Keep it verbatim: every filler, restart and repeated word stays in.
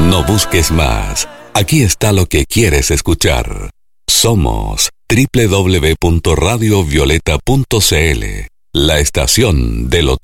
No busques más. Aquí está lo que quieres escuchar. Somos doble u doble u doble u punto radio violeta punto c l, la estación del